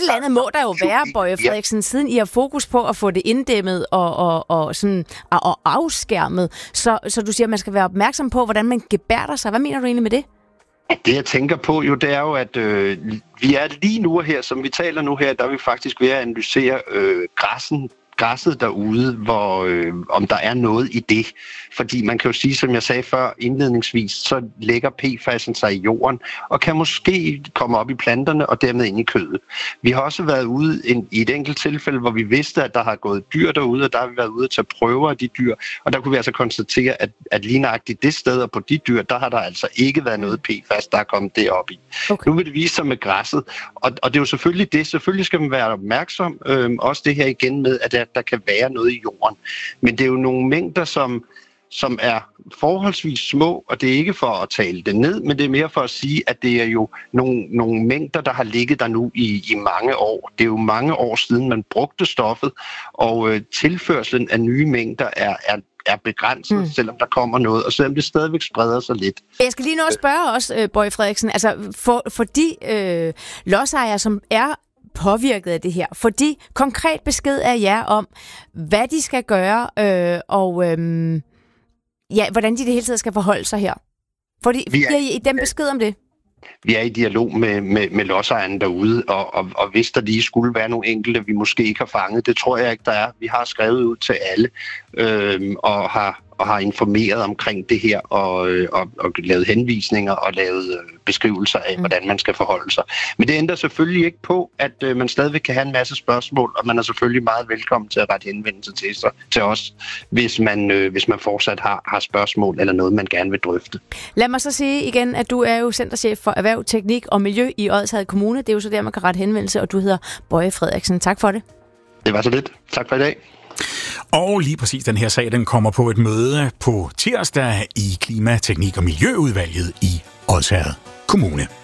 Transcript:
eller andet må der jo være, Bøje Frederiksen, siden I har fokus på at få det inddæmmet og sådan og afskærmet. Så du siger, at man skal være opmærksom på, hvordan man gebærder sig. Hvad mener du egentlig med det? Det jeg tænker på jo, det er jo, at vi er lige nu her, som vi taler nu her, der er vi faktisk ved at analysere græsset derude, om der er noget i det. Fordi man kan jo sige, som jeg sagde før indledningsvis, så lægger PFAS'en sig i jorden, og kan måske komme op i planterne og dermed ind i kødet. Vi har også været ude i et enkelt tilfælde, hvor vi vidste, at der har gået dyr derude, og der har vi været ude at tage prøver af de dyr, og der kunne vi altså konstatere, at lige nøjagtigt det sted og på de dyr, der har der altså ikke været noget PFAS, der er kommet derop i. Okay. Nu vil det vise sig med græsset, og det er jo selvfølgelig det. Selvfølgelig skal man være opmærksom, også det her igen med, at der kan være noget i jorden. Men det er jo nogle mængder, som er forholdsvis små, og det er ikke for at tale det ned, men det er mere for at sige, at det er jo nogle mængder, der har ligget der nu i mange år. Det er jo mange år siden, man brugte stoffet, og tilførslen af nye mængder er begrænset, selvom der kommer noget, og selvom det stadigvæk spreder sig lidt. Jeg skal lige nå at spørge også, Bøje Frederiksen, altså for de lodsejere, som er påvirket af det her, for de konkret besked af jer om, hvad de skal gøre, og hvordan de det hele tiden skal forholde sig her. Fordi giver I dem besked om det? Vi er i dialog med lodsejerne derude, og hvis der lige skulle være nogle enkelte, vi måske ikke har fanget, det tror jeg ikke, der er. Vi har skrevet ud til alle, og har informeret omkring det her, og lavet henvisninger og lavet beskrivelser af, hvordan man skal forholde sig. Men det ændrer selvfølgelig ikke på, at man stadigvæk kan have en masse spørgsmål, og man er selvfølgelig meget velkommen til at rette henvendelse til os, hvis man fortsat har spørgsmål eller noget, man gerne vil drøfte. Lad mig så sige igen, at du er jo centerchef for Erhverv, Teknik og Miljø i Odsherred Kommune. Det er jo så der, man kan rette henvendelse, og du hedder Bøje Frederiksen. Tak for det. Det var så lidt. Tak for i dag. Og lige præcis den her sag, den kommer på et møde på tirsdag i Klima, Teknik og Miljøudvalget i Odsherred Kommune.